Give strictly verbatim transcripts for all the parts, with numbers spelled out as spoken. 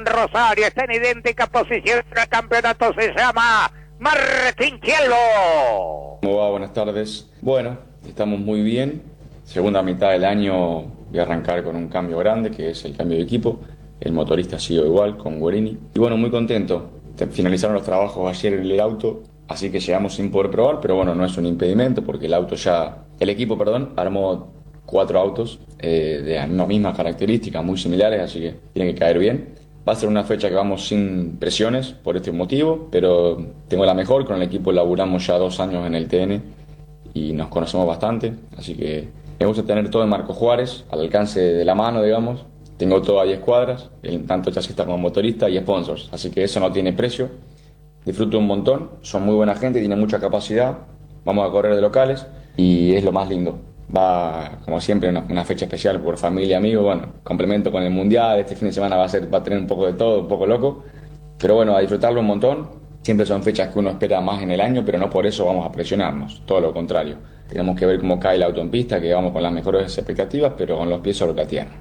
Rosario está en idéntica posición. El campeonato se llama Martín Chielvo. ¿Cómo va? Buenas tardes. Bueno, estamos muy bien. Segunda mitad del año voy a arrancar con un cambio grande, que es el cambio de equipo. El motorista ha sido igual, con Guerini. Y bueno, muy contento. Finalizaron los trabajos ayer en el auto, así que llegamos sin poder probar, pero bueno, no es un impedimento porque el auto ya... El equipo, perdón, armó cuatro autos eh, de las mismas características, muy similares, así que tiene que caer bien. Va a ser una fecha que vamos sin presiones por este motivo, pero tengo la mejor. Con el equipo laburamos ya dos años en el T N y nos conocemos bastante, así que me gusta tener todo en Marco Juárez, al alcance de la mano, digamos. Tengo todo a diez cuadras, tanto chasista como motorista y sponsors, así que eso no tiene precio. Disfruto un montón, son muy buena gente, tienen mucha capacidad, vamos a correr de locales y es lo más lindo. Va, como siempre, una, una fecha especial por familia y amigos. Bueno, complemento con el Mundial, este fin de semana va a, ser, va a tener un poco de todo, un poco loco, pero bueno, a disfrutarlo un montón. Siempre son fechas que uno espera más en el año, pero no por eso vamos a presionarnos, todo lo contrario. Tenemos que ver cómo cae el auto en pista, que vamos con las mejores expectativas, pero con los pies sobre la tierra.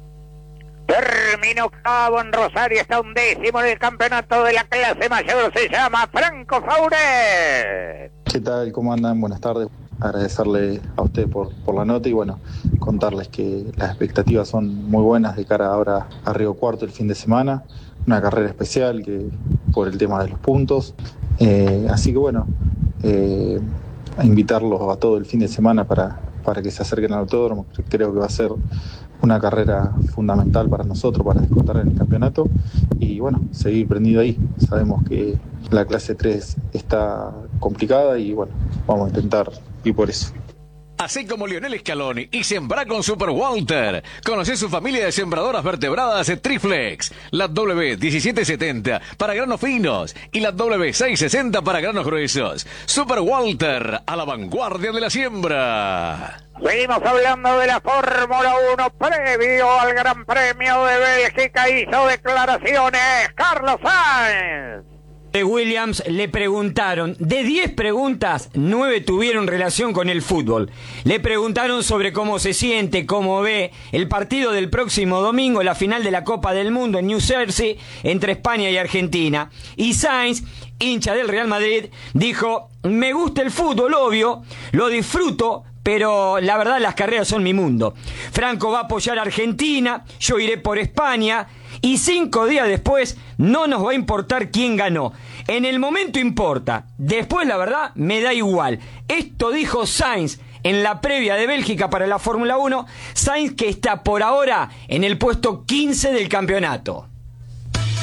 Terminó octavo en Rosario, está undécimo en el campeonato de la clase mayor, se llama Franco Fauret. ¿Qué tal? ¿Cómo andan? Buenas tardes. Agradecerle a usted por, por la nota y bueno, contarles que las expectativas son muy buenas de cara ahora a Río Cuarto el fin de semana, una carrera especial que por el tema de los puntos, eh, así que bueno, eh, a invitarlos a todo el fin de semana para, para que se acerquen al autódromo. Creo que va a ser una carrera fundamental para nosotros, para descontar en el campeonato y bueno, seguir prendido ahí. Sabemos que la clase tres está complicada y bueno, vamos a intentar ir por eso. Así como Lionel Scaloni y sembra con Super Walter. Conoce su familia de sembradoras vertebradas Triflex. La W diecisiete setenta para granos finos y la W seiscientos sesenta para granos gruesos. Super Walter, a la vanguardia de la siembra. Seguimos hablando de la Fórmula uno previo al Gran Premio de Bélgica. Hizo declaraciones Carlos Sainz. De Williams le preguntaron, de diez preguntas, nueve tuvieron relación con el fútbol. Le preguntaron sobre cómo se siente, cómo ve el partido del próximo domingo, la final de la Copa del Mundo en New Jersey, entre España y Argentina. Y Sainz, hincha del Real Madrid, dijo, me gusta el fútbol, obvio, lo disfruto, pero la verdad las carreras son mi mundo. Franco va a apoyar a Argentina, yo iré por España, y cinco días después no nos va a importar quién ganó. En el momento importa, después la verdad me da igual. Esto dijo Sainz en la previa de Bélgica para la Fórmula uno, Sainz que está por ahora en el puesto quince del campeonato.